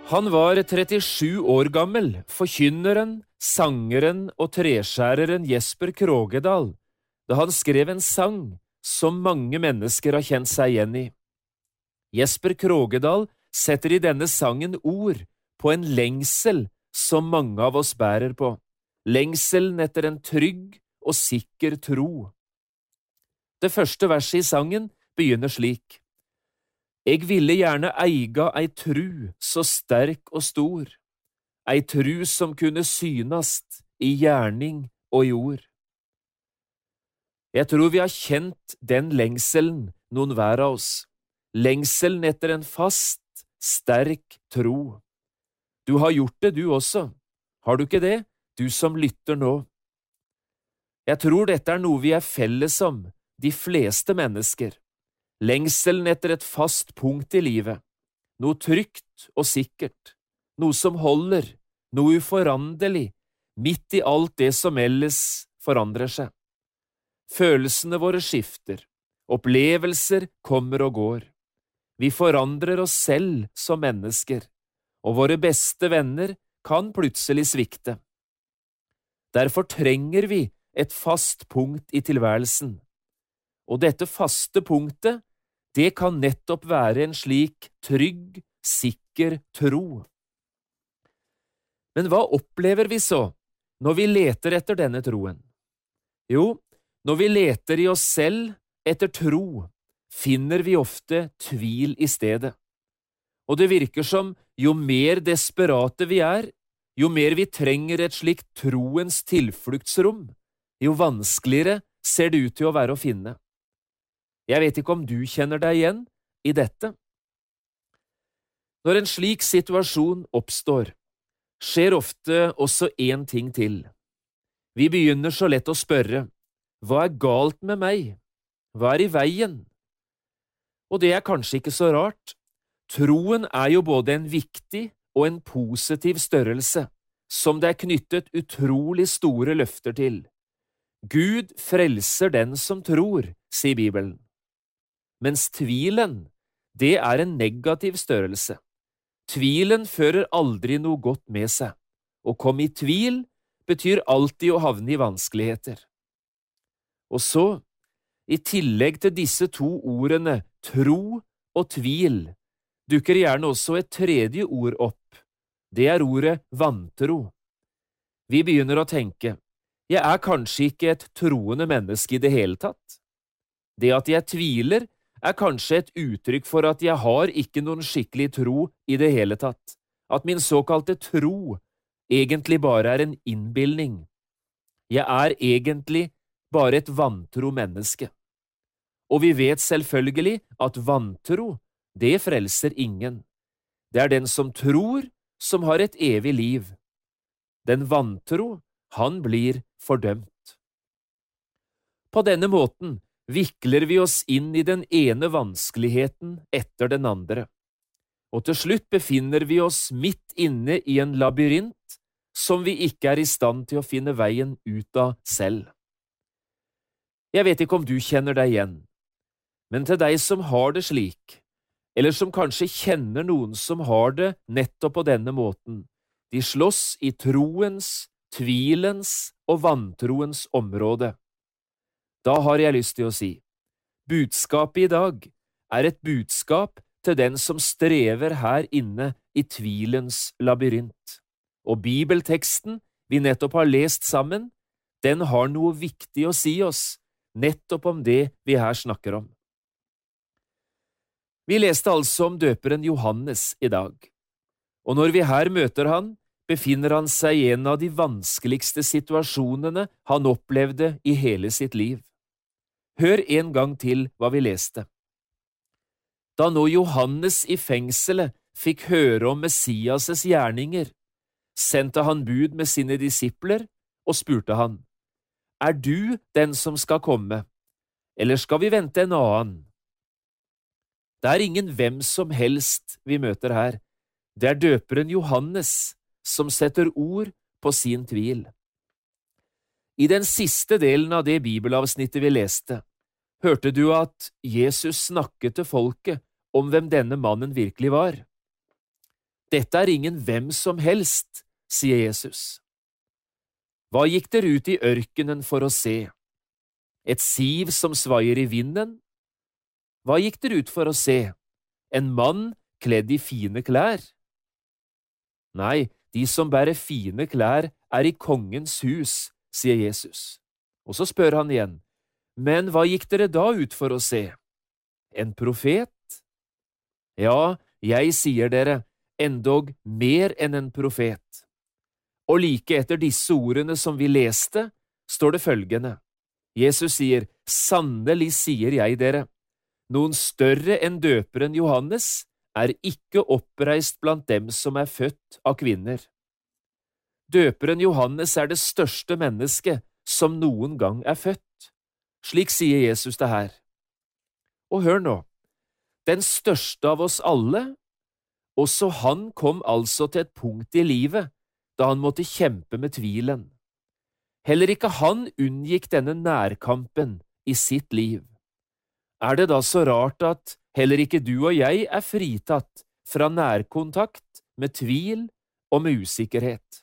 Han var 37 år gammel, forkynneren, sangeren og treskjæreren Jesper Krogedal, da han skrev en sang som mange mennesker har kjent seg igjen i. Jesper Krogedal setter i denne sangen ord på en lengsel som mange av oss bærer på, lengselen etter en trygg og sikker tro. Det første verset i sangen begynner slik: «Eg ville gjerne eiga ei tru så sterk og stor, ei tru som kunne synast i gjerning og i ord.» Jeg tror vi har kjent den lengselen, noen hver av oss, lengselen etter en fast, sterk tro. Du har gjort det, du også. Har du ikke det, du som lytter nå? Jeg tror dette er noe vi er felles om, de fleste mennesker. Lengselen etter et fast punkt i livet, noe trygt og sikkert, noe som holder, noe uforanderlig, midt i alt det som ellers forandrer seg. Følelsene våre skifter, opplevelser kommer og går. Vi forandrer oss selv som mennesker, og våre beste venner kan plutselig svikte. Derfor trenger vi et fast punkt i tilværelsen. Og dette faste punktet, det kan nettopp være en slik trygg, sikker tro. Men hva opplever vi så når vi leter etter denne troen? Jo, når vi leter i oss selv etter tro, finner vi ofte tvil i stedet. Og det virker som jo mer desperate vi er, jo mer vi trenger et slikt troens tilfluktsrom, jo vanskeligere ser det ut til å være å finne. Jeg vet ikke om du kjenner deg igjen i dette. Når en slik situasjon oppstår, skjer ofte også en ting til. Vi begynner så lett å spørre: hva er galt med meg? Hva er i veien? Og det er kanskje ikke så rart. Troen er jo både en viktig og en positiv størrelse, som det er knyttet utrolig store løfter til. Gud frelser den som tror, sier Bibelen. Mens tvilen, det er en negativ størrelse. Tvilen fører aldri noe godt med seg. Å komme i tvil betyr alltid å havne i vanskeligheter. Og så, i tillegg til disse to ordene, tro og tvil, dukker gjerne også et tredje ord opp. Det er ordet vantro. Vi begynner å tenke: jeg er kanskje ikke et troende menneske i det hele tatt. Det at jeg tviler, er kanskje et uttrykk for at jeg har ikke noen skikkelig tro i det hele tatt, at min såkalte tro egentlig bare er en innbilning. Jeg er egentlig bare et vantro menneske. Og vi vet selvfølgelig at vantro, det frelser ingen. Det er den som tror, som har et evig liv. Den vantro, han blir fordømt. På denne måten vikler vi oss inn i den ene vanskeligheten etter den andre, og til slutt befinner vi oss midt inne i en labyrint som vi ikke er i stand til å finne veien ut av selv. Jeg vet ikke om du kjenner deg igjen, men til deg som har det slik, eller som kanskje kjenner noen som har det nettopp på denne måten, de slåss i troens, tvilens og vantroens område. Da har jeg lyst til å si: budskapet i dag er et budskap til den som strever her inne i tvilens labyrint. Og bibelteksten vi nettopp har lest sammen, den har noe viktig å si oss, nettopp om det vi her snakker om. Vi leste altså om døperen Johannes i dag, og når vi her møter han, befinner han seg i en av de vanskeligste situasjonene han opplevde i hele sitt liv. Hør en gang til hva vi leste. Da nå Johannes i fengselet fikk høre om Messias' gjerninger, sendte han bud med sine disipler og spurte han: er du den som skal komme, eller skal vi vente en annen? Det er ingen hvem som helst vi møter her. Det er døperen Johannes som setter ord på sin tvil. I den siste delen av det bibelavsnittet vi leste, hørte du at Jesus snakket til folket om hvem denne mannen virkelig var. Dette er ingen hvem som helst, sier Jesus. Hva gikk dere ut i ørkenen for å se? Et siv som svaier i vinden? Hva gikk dere ut for å se? En mann kledd i fine klær? Nei, de som bærer fine klær er i kongens hus, sier Jesus. Og så spør han igjen, men hva gikk dere da ut for å se? En profet? Ja, jeg sier dere, endog mer enn en profet. Og like etter disse ordene som vi leste, står det følgende. Jesus sier, sannelig sier jeg dere, noen større enn døperen Johannes er ikke oppreist blant dem som er født av kvinner. Døperen Johannes er det største mennesket som noen gang er født. Slik sier Jesus det her. Og hør nå, den største av oss alle, også han kom altså til et punkt i livet da han måtte kjempe med tvilen. Heller ikke han unngikk denne nærkampen i sitt liv. Er det da så rart at heller ikke du og jeg er fritatt fra nærkontakt med tvil og med usikkerhet?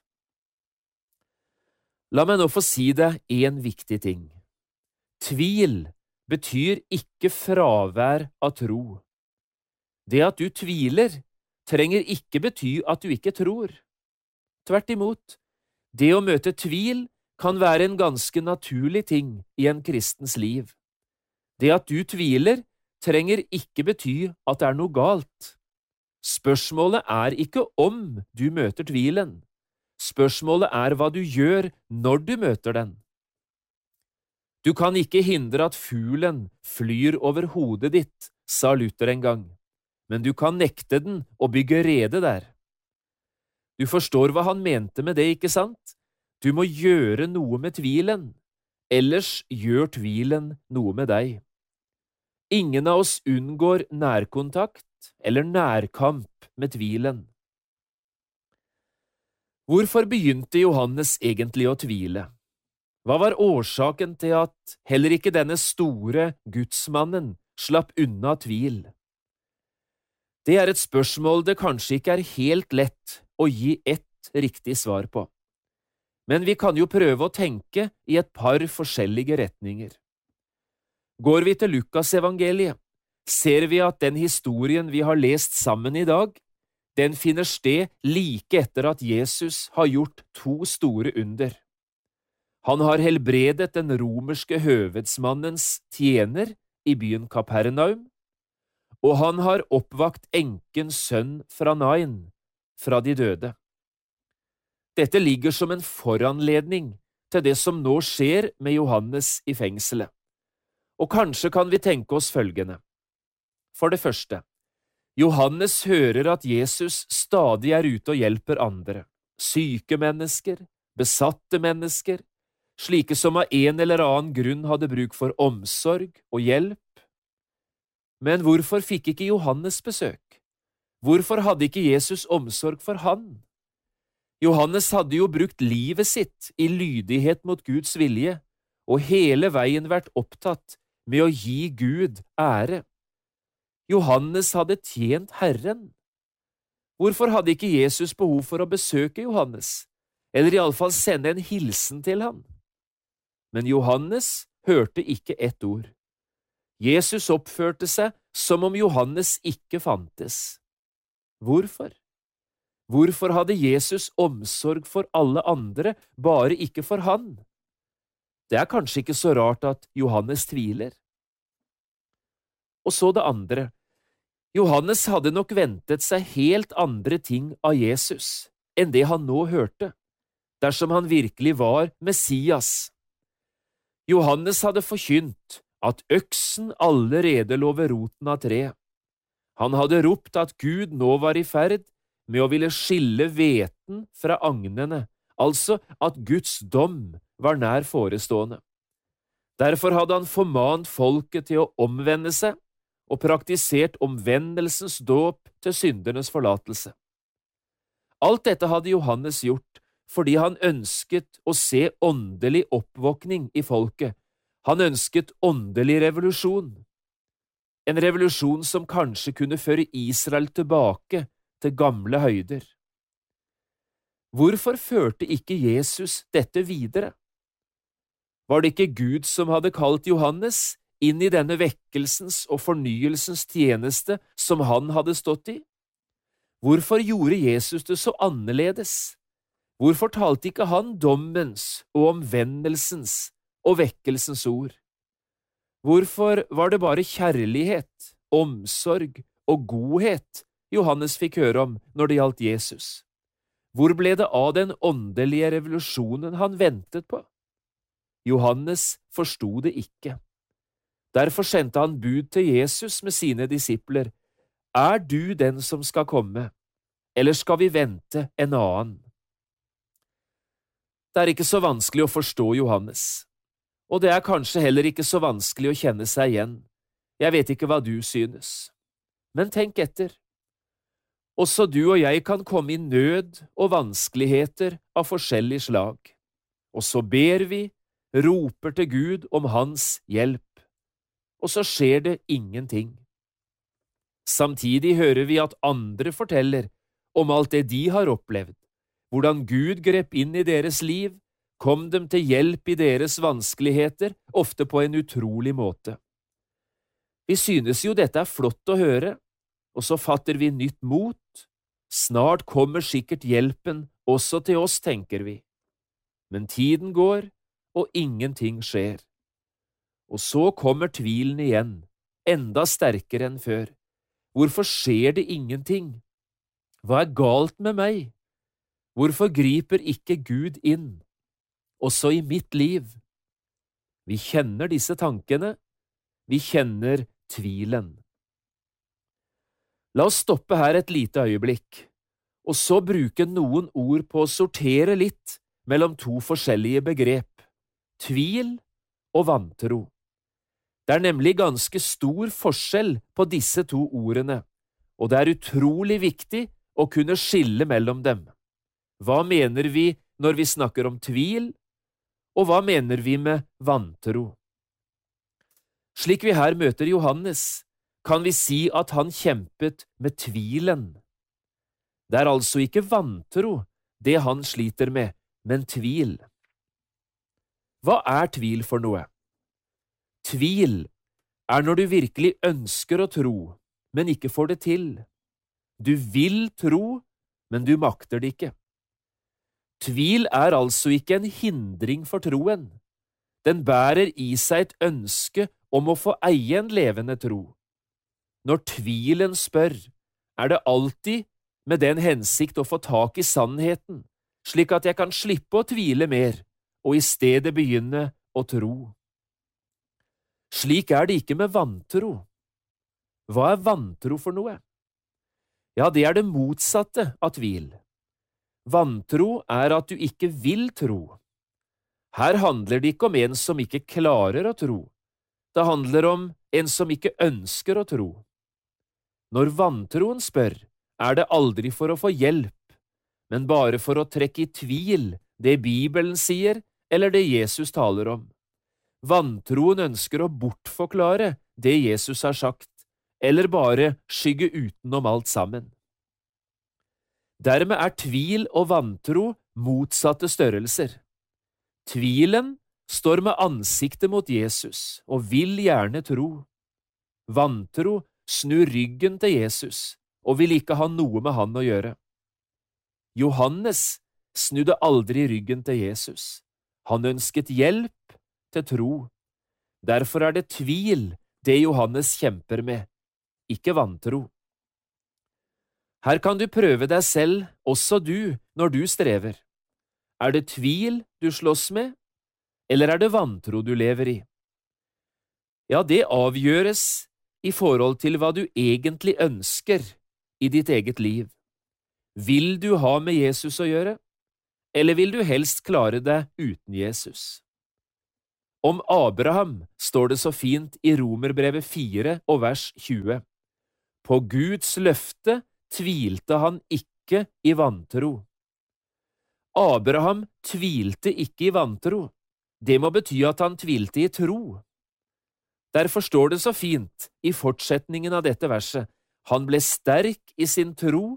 La meg nå få si deg en viktig ting. Tvil betyr ikke fravær av tro. Det at du tviler, trenger ikke bety at du ikke tror. Tvert imot, det å møte tvil kan være en ganske naturlig ting i en kristens liv. Det at du tviler, trenger ikke bety at det er noe galt. Spørsmålet er ikke om du møter tvilen. Spørsmålet er hva du gjør når du møter den. Du kan ikke hindre at fuglen flyr over hodet ditt, sa Luther en gang, men du kan nekte den å bygge rede der. Du forstår hva han mente med det, ikke sant? Du må gjøre noe med tvilen, ellers gjør tvilen noe med deg. Ingen av oss unngår nærkontakt eller nærkamp med tvilen. Hvorfor begynte Johannes egentlig å tvile? Hva var årsaken til at heller ikke denne store gudsmannen slapp unna tvil? Det er et spørsmål det kanskje ikke er helt lett å gi ett riktig svar på. Men vi kan jo prøve å tenke i et par forskjellige retninger. Går vi til Lukasevangeliet, ser vi at den historien vi har lest sammen i dag, den finner sted like etter at Jesus har gjort 2 store under. Han har helbredet den romerske høvedsmannens tjener i byen Kapernaum, og han har oppvakt enkens sønn fra Nain, fra de døde. Dette ligger som en foranledning til det som nå skjer med Johannes i fengselet. Og kanskje kan vi tenke oss følgende. For det første, Johannes hører at Jesus stadig er ute og hjelper andre, syke mennesker, besatte mennesker, slike som av en eller annen grunn hadde bruk for omsorg og hjelp. Men hvorfor fikk ikke Johannes besøk? Hvorfor hadde ikke Jesus omsorg for han? Johannes hadde jo brukt livet sitt i lydighet mot Guds vilje, og hele veien vært opptatt med å gi Gud ære. Johannes hadde tjent Herren. Hvorfor hadde ikke Jesus behov for å besøke Johannes, eller i alle fall sende en hilsen til han? Men Johannes hørte ikke ett ord. Jesus oppførte seg som om Johannes ikke fantes. Hvorfor? Hvorfor hadde Jesus omsorg for alle andre, bare ikke for han? Det er kanskje ikke så rart at Johannes tviler. Og så det andre. Johannes hadde nok ventet seg helt andre ting av Jesus enn det han nå hørte, dersom han virkelig var Messias. Johannes hadde forkynt at øksen allerede lå ved roten av treet. Han hadde ropt at Gud nå var i ferd med å ville skille hveten fra agnene, altså at Guds dom var nær forestående. Derfor hadde han formant folket til å omvende seg og praktisert omvendelsens dåp til syndernes forlatelse. Alt dette hadde Johannes gjort fordi han ønsket å se åndelig oppvåkning i folket. Han ønsket åndelig revolusjon. En revolusjon som kanskje kunne føre Israel tilbake til gamle høyder. Hvorfor førte ikke Jesus dette videre? Var det ikke Gud som hadde kalt Johannes inn i denne vekkelsens og fornyelsens tjeneste som han hadde stått i? Hvorfor gjorde Jesus det så annerledes? Hvorfor talte ikke han dommens og omvendelsens og vekkelsens ord? Hvorfor var det bare kjærlighet, omsorg og godhet Johannes fikk høre om når det gjaldt Jesus? Hvor ble det av den åndelige revolusjonen han ventet på? Johannes forstod det ikke. Derfor sendte han bud til Jesus med sine disipler. Er du den som skal komme, eller skal vi vente en annen? Det er ikke så vanskelig å forstå Johannes, og det er kanskje heller ikke så vanskelig å kjenne seg igjen. Jeg vet ikke hva du synes. Men tenk etter. Også du og jeg kan komme i nød og vanskeligheter av forskjellig slag. Og så ber vi, roper til Gud om hans hjelp. Og så skjer det ingenting. Samtidig hører vi at andre forteller om alt det de har opplevd, hvordan Gud grep inn i deres liv, kom dem til hjelp i deres vanskeligheter, ofte på en utrolig måte. Vi synes jo dette er flott å høre, og så fatter vi nytt mot. Snart kommer sikkert hjelpen også til oss, tenker vi. Men tiden går, og ingenting skjer. Og så kommer tvilen igjen, enda sterkere enn før. Hvorfor skjer det ingenting? Hva er galt med meg? Hvorfor griper ikke Gud inn, også i mitt liv? Vi kjenner disse tankene, vi kjenner tvilen. La oss stoppe her et lite øyeblikk, og så bruke noen ord på å sortere litt mellom to forskjellige begrep, tvil og vantro. Det er nemlig ganske stor forskjell på disse to ordene, og det er utrolig viktig å kunne skille mellom dem. Hva mener vi når vi snakker om tvil, og hva mener vi med vantro? Slik vi her møter Johannes, kan vi si at han kjempet med tvilen. Det er altså ikke vantro det han sliter med, men tvil. Hva er tvil for noe? Tvil er når du virkelig ønsker å tro, men ikke får det til. Du vil tro, men du makter det ikke. Tvil er altså ikke en hindring for troen. Den bærer i seg et ønske om å få eie en levende tro. Når tvilen spør, er det alltid med den hensikt å få tak i sannheten, slik at jeg kan slippe å tvile mer, og i stedet begynne å tro. Slik er det ikke med vantro. Hva er vantro for noe? Ja, det er det motsatte av tvil. Vantro er at du ikke vil tro. Her handler det ikke om en som ikke klarer å tro. Det handler om en som ikke ønsker å tro. Når vantroen spør, er det aldri for å få hjelp, men bare for å trekke i tvil det Bibelen sier eller det Jesus taler om. Vantroen ønsker å bortforklare det Jesus har sagt, eller bare skygge utenom alt sammen. Dermed er tvil og vantro motsatte størrelser. Tvilen står med ansiktet mot Jesus og vil gjerne tro. Vantro snur ryggen til Jesus og vil ikke ha noe med han å gjøre. Johannes snudde aldri ryggen til Jesus. Han ønsket hjelp til tro. Derfor er det tvil det Johannes kjemper med, ikke vantro. Her kan du prøve deg selv, også du, når du strever. Er det tvil du slåss med, eller er det vantro du lever i? Ja, det avgjøres i forhold til hva du egentlig ønsker i ditt eget liv. Vil du ha med Jesus å gjøre, eller vil du helst klare deg uten Jesus? Om Abraham står det så fint i Romerbrevet 4 og vers 20. På Guds løfte tvilte han ikke i vantro. Abraham tvilte ikke i vantro. Det må bety at han tvilte i tro. Derfor står det så fint i fortsetningen av dette verset. Han ble sterk i sin tro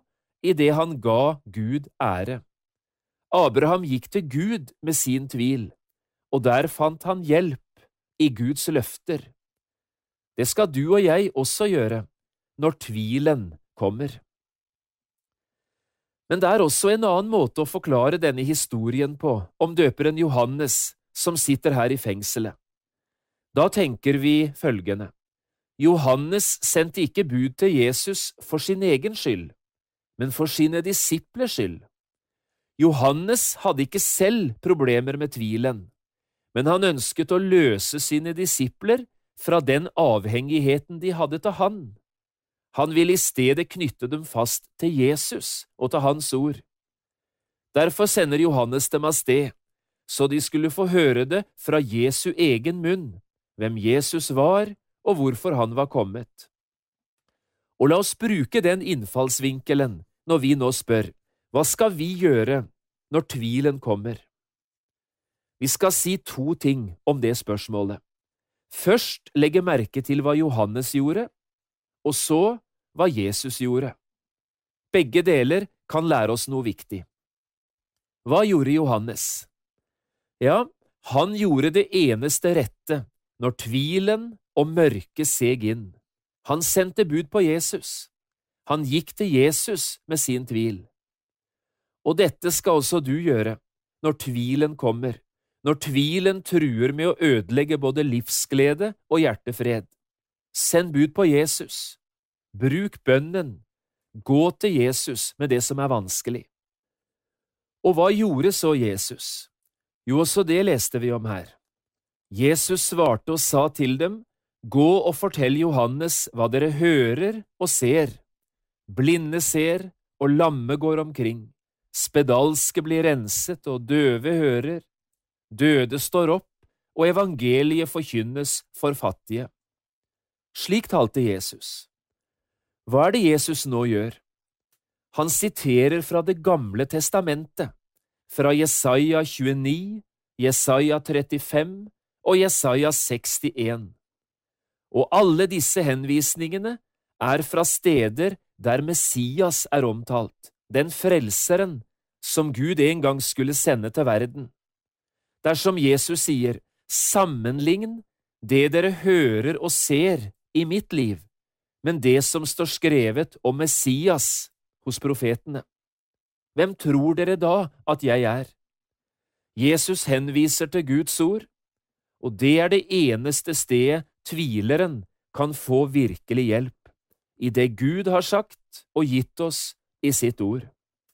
i det han ga Gud ære. Abraham gikk til Gud med sin tvil, og der fant han hjelp i Guds løfter. Det skal du og jeg også gjøre når tvilen kommer. Men det er også en annen måte å forklare denne historien på om døperen Johannes som sitter her i fengselet. Da tenker vi følgende: Johannes sendte ikke bud til Jesus for sin egen skyld, men for sine disiplers skyld. Johannes hadde ikke selv problemer med tvilen, men han ønsket å løse sine disipler fra den avhengigheten de hadde til han. Han ville i stedet knytte dem fast til Jesus og til hans ord. Derfor sender Johannes dem av sted, så de skulle få høre det fra Jesu egen munn, hvem Jesus var og hvorfor han var kommet. Og la oss bruke den innfallsvinkelen når vi nå spør: hva skal vi gjøre når tvilen kommer? Vi skal si 2 ting om det spørsmålet. Først legge merke til hva Johannes gjorde, og så hva Jesus gjorde. Begge deler kan lære oss noe viktig. Hva gjorde Johannes? Ja, han gjorde det eneste rette når tvilen og mørket seg inn. Han sendte bud på Jesus. Han gikk til Jesus med sin tvil. Og dette skal også du gjøre når tvilen kommer, når tvilen truer med å ødelegge både livsglede og hjertefred. Send bud på Jesus. Bruk bønnen. Gå til Jesus med det som er vanskelig. Og hva gjorde så Jesus? Jo, også det leste vi om her. Jesus svarte og sa til dem: Gå og fortell Johannes hva dere hører og ser. Blinde ser, og lamme går omkring. Spedalske blir renset, og døve hører. Døde står opp, og evangeliet forkynnes for fattige. Slik talte Jesus. Hva er det Jesus nå gjør? Han siterer fra Det gamle testamentet, fra Jesaja 29, Jesaja 35 og Jesaja 61. Og alle disse henvisningene er fra steder der Messias er omtalt, den frelseren som Gud en gang skulle sende til verden. Dersom Jesus sier: sammenlign det dere hører og ser i mitt liv, men det som står skrevet om Messias hos profetene. Hvem tror dere da at jeg er? Jesus henviser til Guds ord, og det er det eneste stedet tvileren kan få virkelig hjelp, i det Gud har sagt og gitt oss i sitt ord.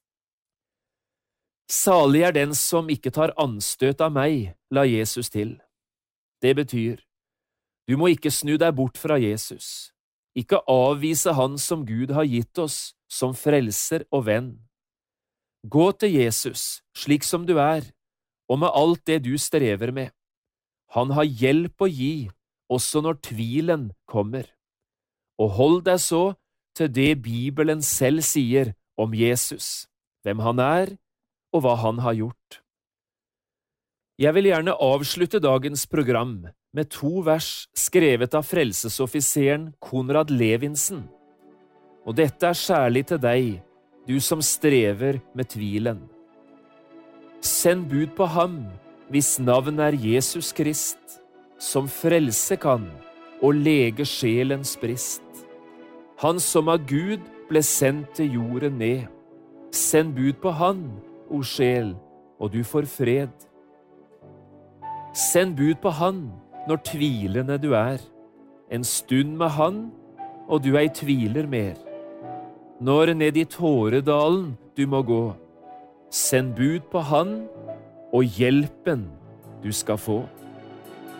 Salig er den som ikke tar anstøt av meg, la Jesus til. Det betyr, du må ikke snu deg bort fra Jesus, ikke avvise han som Gud har gitt oss som frelser og venn. Gå til Jesus slik som du er, og med alt det du strever med. Han har hjelp å gi, også når tvilen kommer. Og hold deg så til det Bibelen selv sier om Jesus, hvem han er, og hva han har gjort. Jeg vil gjerne avslutte dagens program med 2 vers skrevet av frelsesoffiseren Konrad Levinsen. Og dette er særlig til deg, du som strever med tvilen. Send bud på ham, hvis navn er Jesus Krist, som frelse kan og lege sjelens brist. Han som av Gud ble sendt til jorden ned. Send bud på han, o sjel, og du får fred. Send bud på han når tvilende du er. En stund med han, og du ei tviler mer. Når ned i tåredalen du må gå, send bud på han, og hjelpen du skal få.